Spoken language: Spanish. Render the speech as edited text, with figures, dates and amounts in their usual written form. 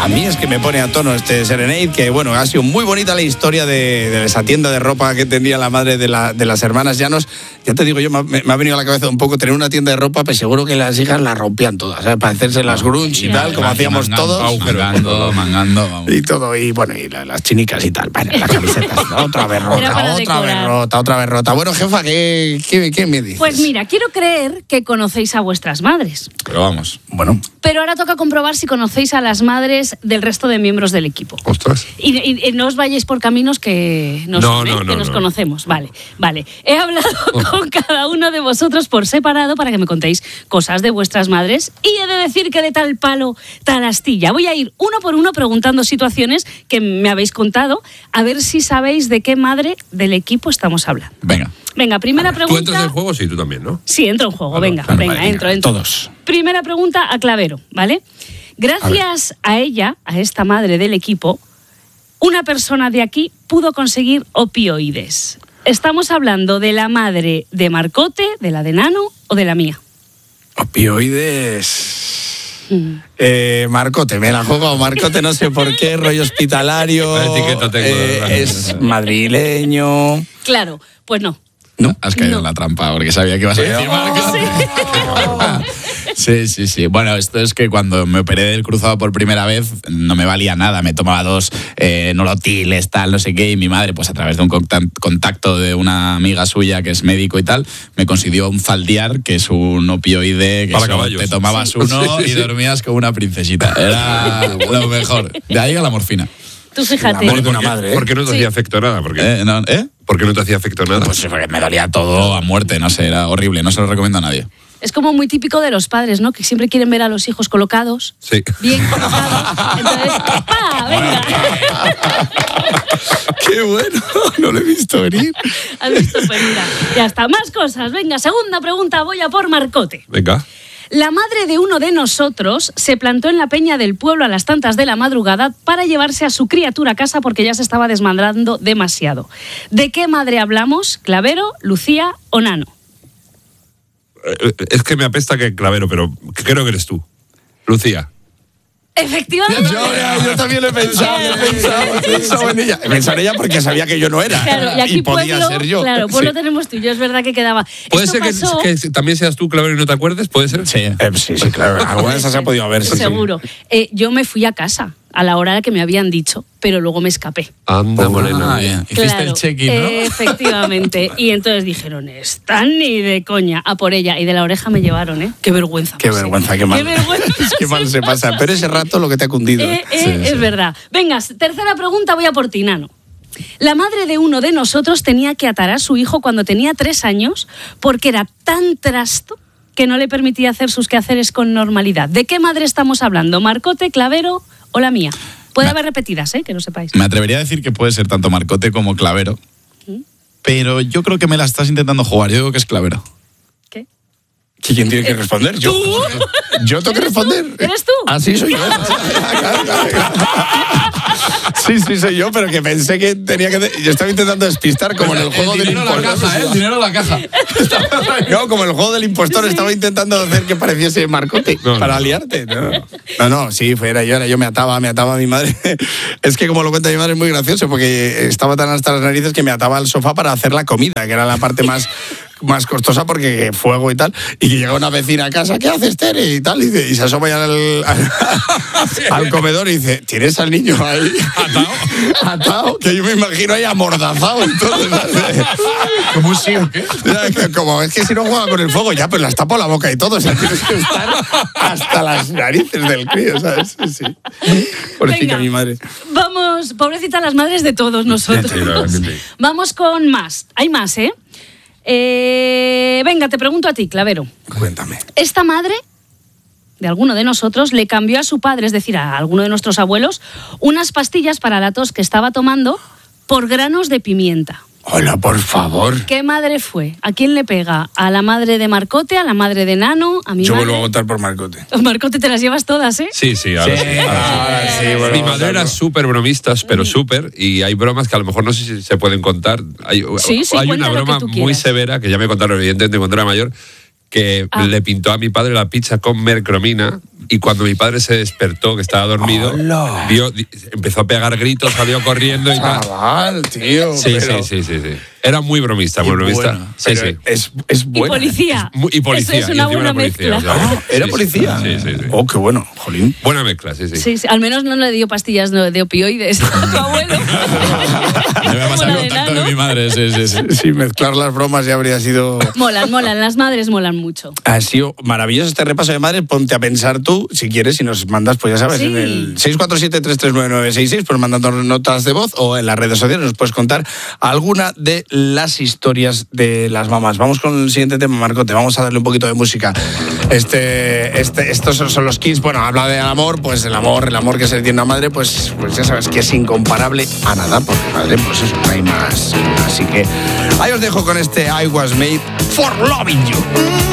mí es que me pone a tono este Serenade, que bueno, ha sido muy bonita la historia de esa tienda de ropa que tendría la madre de las hermanas Llanos. Ya te digo yo, me ha venido a la cabeza un poco tener una tienda de ropa, pero seguro que las hijas la rompían todas, ¿sabes? Para hacerse las grunge y tal, como hacíamos todos. Mangando, vamos. Y todo, y bueno, y las chinicas y tal. Bueno, las camisetas, ¿no? Otra vez rota. Bueno, jefa, ¿qué me dices? Pues mira, quiero creer que conocéis a vuestras madres. Pero vamos. Bueno. Pero ahora toca comprobar si conocéis a las madres del resto de miembros del equipo. Ostras. Y no os vayáis por caminos que nos conocemos. Vale. He hablado con cada uno de vosotros por separado para que me contéis cosas de vuestras madres y he de decir que de tal palo, tal astilla. Voy a ir uno por uno preguntando situaciones que me habéis contado, a ver si sabéis de qué madre del equipo estamos hablando. Venga, primera pregunta. ¿Tú entras en el juego? Sí, tú también, ¿no? Sí, entro en juego. Venga, entro. Todos. Primera pregunta a Clavero, ¿vale? Gracias a ella, a esta madre del equipo, una persona de aquí pudo conseguir opioides. Estamos hablando de la madre de Marcote, de la de Nano o de la mía. Opioides. Marcote, me la juego. Marcote, no sé por qué, rollo hospitalario. La etiqueta tengo, es madrileño. Claro, pues no. No, has caído en la trampa porque sabía que ibas a decir Sí. Bueno, esto es que cuando me operé del cruzado por primera vez no me valía nada. Me tomaba 2 Nolotiles, tal, no sé qué. Y mi madre, pues a través de un contacto de una amiga suya que es médico y tal, me consiguió un Zaldiar, que es un opioide que te tomabas uno y dormías como una princesita. Era lo mejor. De ahí a la morfina. Tú fíjate. ¿Por qué no te hacía efecto nada? ¿Por qué no te hacía efecto nada? Pues porque me dolía todo a muerte, no sé, era horrible, no se lo recomiendo a nadie. Es como muy típico de los padres, ¿no? Que siempre quieren ver a los hijos colocados. Sí. Bien colocados. Entonces, ¡pa! ¡Venga! ¡Qué bueno! No lo he visto venir. Has visto venir. Ya está. Más cosas. Venga, segunda pregunta. Voy a por Marcote. Venga. La madre de uno de nosotros se plantó en la peña del pueblo a las tantas de la madrugada para llevarse a su criatura a casa porque ya se estaba desmadrando demasiado. ¿De qué madre hablamos? ¿Clavero, Lucía o Nano? Es que me apesta que Clavero, pero creo que eres tú. Lucía. Efectivamente. Yo también lo he pensado. He pensado en ella. He pensado en ella porque sabía que yo no era. Claro, y aquí podía pueblo, ser yo. Claro, pues lo tenemos tú. Yo es verdad que quedaba. ¿Puede ser que también seas tú, Clavero, y no te acuerdes? ¿Puede ser? Sí, claro. Alguna de esas se ha podido ver. Seguro. Yo me fui a casa a la hora que me habían dicho, pero luego me escapé. Anda, morena. Hiciste el check-in, ¿no? Efectivamente. Y entonces dijeron, están ni de coña, a por ella. Y de la oreja me llevaron, ¿eh? Qué vergüenza. Qué vergüenza, qué mal. Qué vergüenza. Qué mal se pasa. Pero ese rato lo que te ha cundido. Es verdad. Venga, tercera pregunta, voy a por ti, Nano. La madre de uno de nosotros tenía que atar a su hijo cuando tenía 3 años porque era tan trasto que no le permitía hacer sus quehaceres con normalidad. ¿De qué madre estamos hablando? ¿Marcote, Clavero o la mía? Puede haber repetidas, que no sepáis. Me atrevería a decir que puede ser tanto Marcote como Clavero, pero yo creo que me la estás intentando jugar. Yo digo que es Clavero. ¿Qué? ¿Quién tiene que responder? ¿Tú? ¿Yo tengo que responder? ¿Eres tú? Ah, sí, soy yo. Sí, soy yo, pero que pensé que tenía que... Yo estaba intentando despistar como en el juego del impostor. El dinero en la caja. No, como en el juego del impostor estaba intentando hacer que pareciese Marcote para liarte. No, sí, era yo me ataba a mi madre. Es que como lo cuenta mi madre es muy gracioso porque estaba tan hasta las narices que me ataba al sofá para hacer la comida, que era la parte más costosa porque fuego y tal, y que llega una vecina a casa, ¿qué haces, Tere? Y tal, y se asoma ya al comedor y dice, ¿tienes al niño ahí? Atado, que yo me imagino ahí amordazado y todo. ¿Cómo sí o qué? Como es que si no juega con el fuego, ya, pues las tapo la boca y todo, o sea, tienes que estar hasta las narices del crío, ¿sabes? Sí. Pobrecita mi madre. Vamos, pobrecita las madres de todos nosotros. Vamos con más. Hay más, venga, te pregunto a ti, Clavero. Cuéntame. Esta madre de alguno de nosotros le cambió a su padre, es decir, a alguno de nuestros abuelos, unas pastillas para la tos que estaba tomando por granos de pimienta. Hola, por favor. ¿Qué madre fue? ¿A quién le pega? ¿A la madre de Marcote? ¿A la madre de Nano? ¿A mi Yo madre? vuelvo a votar por Marcote. Marcote, te las llevas todas, ¿eh? Sí, ahora sí. Mi madre era súper bromistas, pero súper, y hay bromas que a lo mejor no sé si se pueden contar. Hay una broma muy severa, que ya me contaron evidentemente cuando era mayor, que le pintó a mi padre la pizza con mercromina. Y cuando mi padre se despertó, que estaba dormido, empezó a pegar gritos, salió corriendo y tal. Chaval, tío. Sí. Era muy bromista, muy bromista. Bueno, sí. Es bueno. Y policía. Y policía. Eso es una buena mezcla. ¿Era policía? Sí. Oh, qué bueno, jolín. Buena mezcla, sí. Sí, al menos no le dio pastillas de opioides a tu abuelo. Me va a pasar el contacto de mi madre, sí. Sí, mezclar las bromas ya habría sido... Molan, las madres molan mucho. Ha sido maravilloso este repaso de madres. Ponte a pensar tú, si quieres, si nos mandas, pues ya sabes, en el 647-339-966, pues mandando notas de voz o en las redes sociales nos puedes contar alguna de las historias de las mamás. Vamos con el siguiente tema, Marcote. Vamos a darle un poquito de música. Estos son los Kids. Bueno, habla del amor, pues el amor que se tiene a madre, pues ya sabes que es incomparable a nada, porque madre, pues eso, no hay más. Así que ahí os dejo con este I Was Made for Loving You.